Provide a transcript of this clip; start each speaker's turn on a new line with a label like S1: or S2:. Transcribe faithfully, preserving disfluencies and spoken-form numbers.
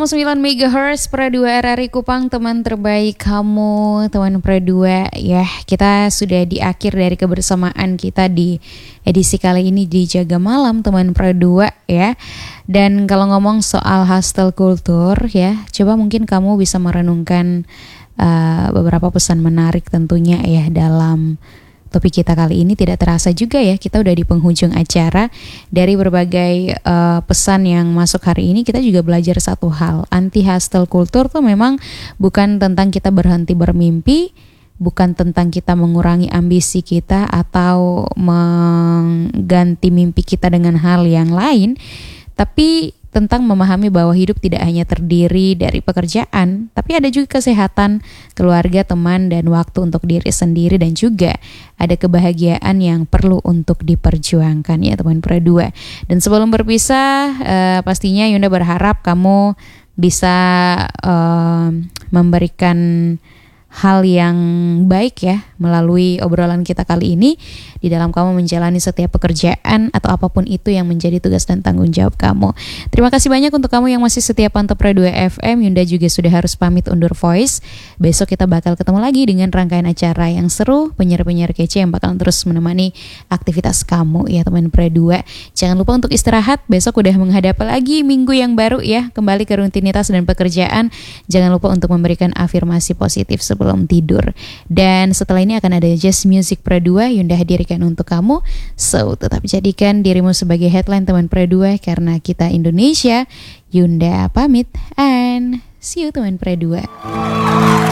S1: koma sembilan megahertz Pro dua R R I Kupang, teman terbaik kamu, teman Pro dua ya. Kita sudah di akhir dari kebersamaan kita di edisi kali ini di Jaga Malam teman Pro dua ya. Dan kalau ngomong soal hustle culture ya, coba mungkin kamu bisa merenungkan uh, beberapa pesan menarik tentunya ya dalam topik kita kali ini. Tidak terasa juga ya, kita udah di penghujung acara. Dari berbagai uh, pesan yang masuk hari ini, kita juga belajar satu hal. Anti-hustle culture tuh memang bukan tentang kita berhenti bermimpi, bukan tentang kita mengurangi ambisi kita atau mengganti mimpi kita dengan hal yang lain, tapi tentang memahami bahwa hidup tidak hanya terdiri dari pekerjaan, tapi ada juga kesehatan, keluarga, teman, dan waktu untuk diri sendiri, dan juga ada kebahagiaan yang perlu untuk diperjuangkan ya teman Pro dua. Dan sebelum berpisah, uh, pastinya Yunda berharap kamu bisa uh, memberikan hal yang baik ya melalui obrolan kita kali ini di dalam kamu menjalani setiap pekerjaan atau apapun itu yang menjadi tugas dan tanggung jawab kamu. Terima kasih banyak untuk kamu yang masih setia pantau Pro dua F M. Yunda juga sudah harus pamit undur voice. Besok kita bakal ketemu lagi dengan rangkaian acara yang seru, penyiar-penyiar kece yang bakal terus menemani aktivitas kamu ya teman Pro dua. Jangan lupa untuk istirahat, besok udah menghadapi lagi minggu yang baru ya, kembali ke rutinitas dan pekerjaan. Jangan lupa untuk memberikan afirmasi positif sebelum tidur. Dan setelah ini akan ada Just Music Pro dua Yunda hadirkan untuk kamu. So, tetap jadikan dirimu sebagai headline teman Pro dua karena kita Indonesia. Yunda pamit and see you teman Pro dua.